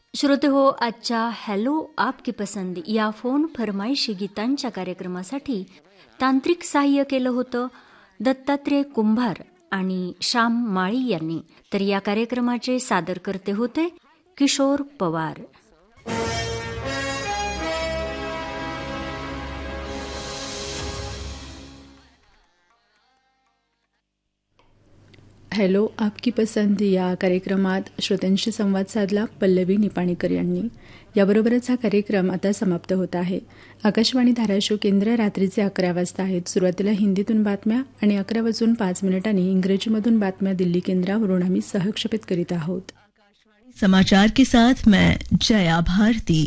श्रोते हो, आजच्या हॅलो आपकी पसंद या फोन फरमाईशी गीतांच्या कार्यक्रमासाठी तांत्रिक सहाय्य केलं होतं दत्तात्रेय कुंभार आणि श्याम माळी यांनी. तर या कार्यक्रमाचे सादरकर्ते होते किशोर पवार. हॅलो आपकी पसंद या कार्यक्रमात श्रोत्यांशी संवाद साधला पल्लवी निपाणीकर यांनी. याबरोबरच हा कार्यक्रम आता समाप्त होत आहे. आकाशवाणी धाराशिव केंद्र रात्रीचे 11 वाजता आहेत. सुरुवातीला हिंदीतून बातम्या आणि 11:05 इंग्रजीमधून बातम्या दिल्ली केंद्रावरून आम्ही सहक्षेपित करीत आहोत. समाचार के साथ मैं जया भारती.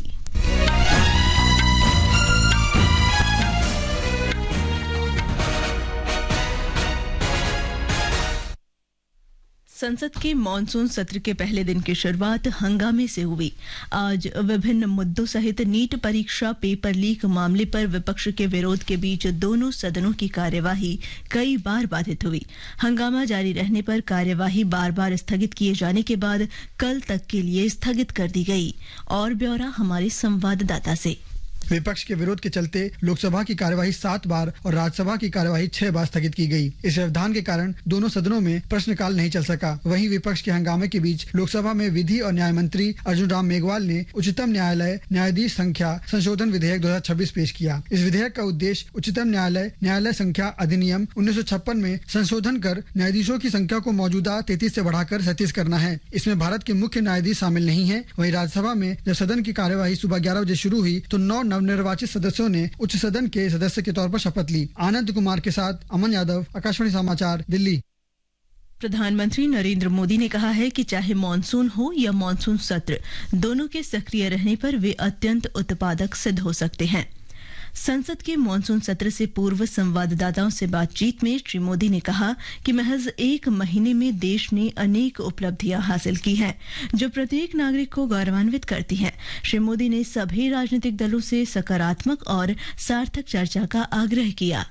संसद के मॉनसून सत्र के पहले दिन की शुरुआत हंगामे से हुई. आज विभिन्न मुद्दों सहित नीट परीक्षा पेपर लीक मामले पर विपक्ष के विरोध के बीच दोनों सदनों की कार्यवाही कई बार बाधित हुई. हंगामा जारी रहने पर कार्यवाही बार बार स्थगित किए जाने के बाद कल तक के लिए स्थगित कर दी गई. और ब्यौरा हमारे संवाददाता से. विपक्ष के विरोध के चलते लोकसभा की कार्यवाही 7 बार और राज्यसभा की कार्यवाही 6 बार स्थगित की गई. इस व्यवधान के कारण दोनों सदनों में प्रश्नकाल नहीं चल सका. वहीं विपक्ष के हंगामे के बीच लोकसभा में विधि और न्याय मंत्री अर्जुन राम मेघवाल ने उच्चतम न्यायालय न्यायाधीश संख्या संशोधन विधेयक 2026 पेश किया. इस विधेयक का उद्देश्य उच्चतम न्यायालय न्यायालय संख्या अधिनियम 1956 में संशोधन कर न्यायाधीशों की संख्या को मौजूदा 33 से बढ़ाकर 37 करना है. इसमें भारत के मुख्य न्यायाधीश शामिल नहीं है. वहीं राज्यसभा में जब सदन की कार्यवाही सुबह 11 बजे शुरू हुई तो 9 नवनिर्वाचित सदस्यों ने उच्च सदन के सदस्य के तौर पर शपथ ली. आनंद कुमार के साथ अमन यादव, आकाशवाणी समाचार, दिल्ली. प्रधानमंत्री नरेंद्र मोदी ने कहा है कि चाहे मॉनसून हो या मॉनसून सत्र, दोनों के सक्रिय रहने पर वे अत्यंत उत्पादक सिद्ध हो सकते हैं. संसद के मॉनसून सत्र से पूर्व संवाददाताओं से बातचीत में श्री मोदी ने कहा कि महज 1 महीने में देश ने अनेक उपलब्धियां हासिल की हैं, जो प्रत्येक नागरिक को गौरवान्वित करती हैं. श्री मोदी ने सभी राजनीतिक दलों से सकारात्मक और सार्थक चर्चा का आग्रह किया.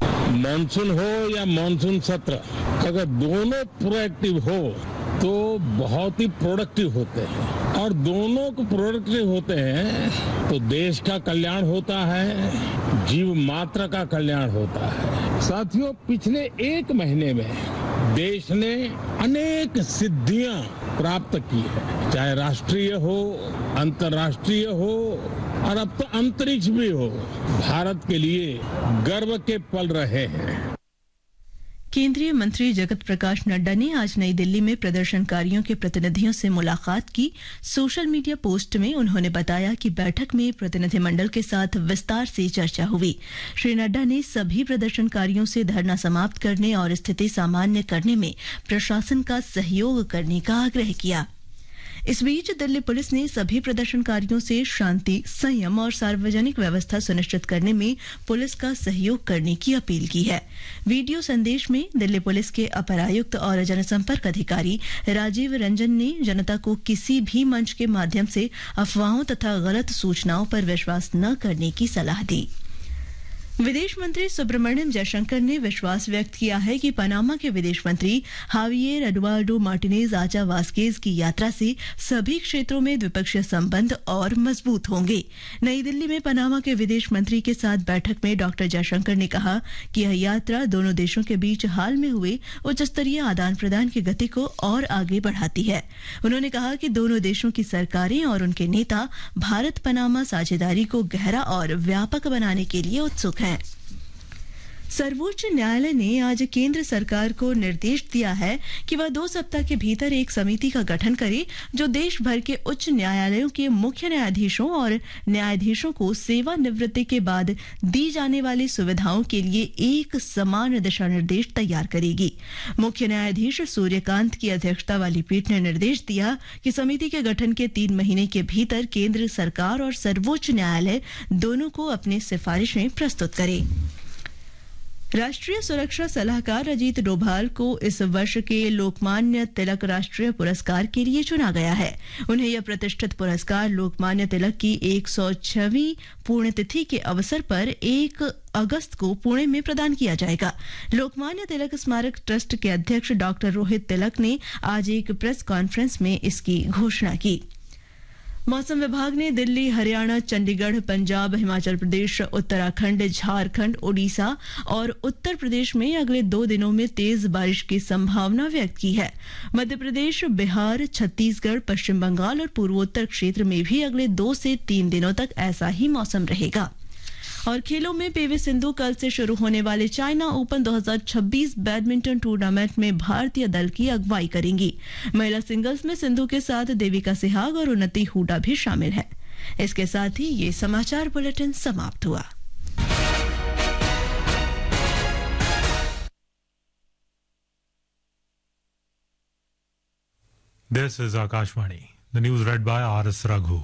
मॉनसून हो या मॉनसून सत्र, अगर दोनों प्रोएक्टिव हो तो बहुत ही प्रोडक्टिव होते हैं, और दोनों को प्रोडक्टिव होते हैं तो देश का कल्याण होता है, जीव मात्र का कल्याण होता है. साथियों, पिछले 1 महीने में देश ने अनेक सिद्धियां प्राप्त की है, चाहे राष्ट्रीय हो, अंतर्राष्ट्रीय हो, और अब तो अंतरिक्ष भी हो. भारत के लिए गर्व के पल रहे हैं. केंद्रीय मंत्री जगत प्रकाश नड्डा ने आज नई दिल्ली में प्रदर्शनकारियों के प्रतिनिधियों से मुलाकात की. सोशल मीडिया पोस्ट में उन्होंने बताया कि बैठक में प्रतिनिधिमंडल के साथ विस्तार से चर्चा हुई. श्री नड्डा ने सभी प्रदर्शनकारियों से धरना समाप्त करने और स्थिति सामान्य करने में प्रशासन का सहयोग करने का आग्रह किया. इस बीच दिल्ली पुलिस ने सभी प्रदर्शनकारियों से शांति, संयम और सार्वजनिक व्यवस्था सुनिश्चित करने में पुलिस का सहयोग करने की अपील की है. वीडियो संदेश में दिल्ली पुलिस के अपर आयुक्त और जनसंपर्क अधिकारी राजीव रंजन ने जनता को किसी भी मंच के माध्यम से अफवाहों तथा गलत सूचनाओं पर विश्वास न करने की सलाह दी. विदेश मंत्री सुब्रमण्यम जयशंकर ने विश्वास व्यक्त किया है कि पनामा के विदेश मंत्री हावियर एडुआर्डो मार्टिनेज आचा वास्केज की यात्रा से सभी क्षेत्रों में द्विपक्षीय संबंध और मजबूत होंगे. नई दिल्ली में पनामा के विदेश मंत्री के साथ बैठक में डॉक्टर जयशंकर ने कहा कि यह यात्रा दोनों देशों के बीच हाल में हुए उच्च स्तरीय आदान प्रदान की गति को और आगे बढ़ाती है. उन्होंने कहा कि दोनों देशों की सरकारें और उनके नेता भारत पनामा साझेदारी को गहरा और व्यापक बनाने के लिए उत्सुक हैं. सर्वोच्च न्यायालय ने आज केंद्र सरकार को निर्देश दिया है कि वह 2 सप्ताह के भीतर एक समिति का गठन करे जो देश भर के उच्च न्यायालयों के मुख्य न्यायाधीशों और न्यायाधीशों को सेवानिवृत्ति के बाद दी जाने वाली सुविधाओं के लिए एक समान दिशा निर्देश तैयार करेगी. मुख्य न्यायाधीश सूर्यकांत की अध्यक्षता वाली पीठ ने निर्देश दिया कि समिति के गठन के 3 महीने के भीतर केंद्र सरकार और सर्वोच्च न्यायालय दोनों को अपनी सिफारिशें प्रस्तुत करें. राष्ट्रीय सुरक्षा सलाहकार अजीत डोभाल को इस वर्ष के लोकमान्य तिलक राष्ट्रीय पुरस्कार के लिए चुना गया है. उन्हें यह प्रतिष्ठित पुरस्कार लोकमान्य तिलक की 106वीं पुण्यतिथि के अवसर पर 1 अगस्त को पुणे में प्रदान किया जाएगा. लोकमान्य तिलक स्मारक ट्रस्ट के अध्यक्ष डॉक्टर रोहित तिलक ने आज एक प्रेस कॉन्फ्रेंस में इसकी घोषणा की. मौसम विभाग ने दिल्ली, हरियाणा, चंडीगढ़, पंजाब, हिमाचल प्रदेश, उत्तराखंड, झारखंड, ओडिशा और उत्तर प्रदेश में अगले 2 दिनों में तेज बारिश की संभावना व्यक्त की है। मध्य प्रदेश, बिहार, छत्तीसगढ़, पश्चिम बंगाल और पूर्वोत्तर क्षेत्र में भी अगले 2 से 3 दिनों तक ऐसा ही मौसम रहेगा। और खेलों में पीवी सिंधु कल से शुरू होने वाले चाइना ओपन 2026 बैडमिंटन टूर्नामेंट में भारतीय दल की अगुवाई करेंगी। महिला सिंगल्स में सिंधु के साथ देविका सहवाग और उन्नति हुडा भी शामिल है। इसके साथ ही ये समाचार बुलेटिन समाप्त हुआ। This is Akashvani. The news read by R.S. Raghu.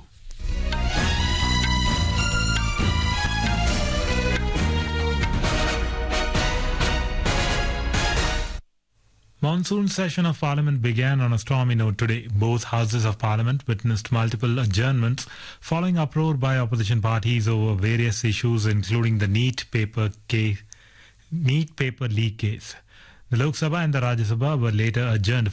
Monsoon session of Parliament began on a stormy note today. Both houses of Parliament witnessed multiple adjournments following uproar by opposition parties over various issues, including the neat paper leak case. The Lok Sabha and the Rajya Sabha were later adjourned